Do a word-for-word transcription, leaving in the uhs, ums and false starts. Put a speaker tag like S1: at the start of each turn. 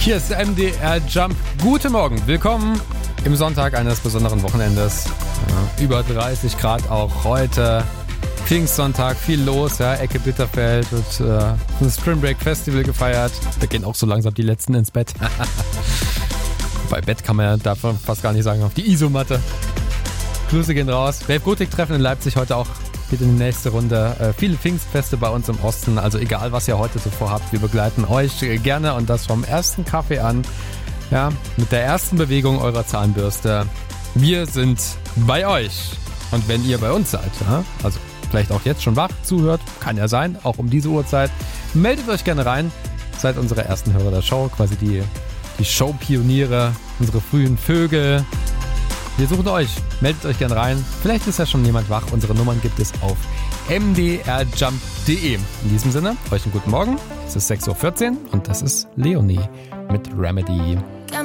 S1: Hier ist M D R Jump. Guten Morgen, willkommen im Sonntag eines besonderen Wochenendes. Ja, über dreißig Grad auch heute. Pfingstsonntag, viel los, ja, Ecke Bitterfeld wird äh, ein Spring Break Festival gefeiert. Da gehen auch so langsam die Letzten ins Bett. Bei Bett kann man ja davon fast gar nicht sagen, auf die Isomatte. Grüße gehen raus. Wave Gothic Treffen in Leipzig heute auch. Geht in die nächste Runde. Äh, viele Pfingstfeste bei uns im Osten. Also egal, was ihr heute so vorhabt, wir begleiten euch gerne und das vom ersten Kaffee an. Ja, mit der ersten Bewegung eurer Zahnbürste. Wir sind bei euch. Und wenn ihr bei uns seid, ja, also vielleicht auch jetzt schon wach zuhört, kann ja sein, auch um diese Uhrzeit, meldet euch gerne rein. Seid unsere ersten Hörer der Show, quasi die, die Show-Pioniere, unsere frühen Vögel. Wir suchen euch. Meldet euch gerne rein. Vielleicht ist ja schon jemand wach. Unsere Nummern gibt es auf m d r jump punkt d e. In diesem Sinne, euch einen guten Morgen. Es ist sechs Uhr vierzehn und das ist Leonie mit Remedy.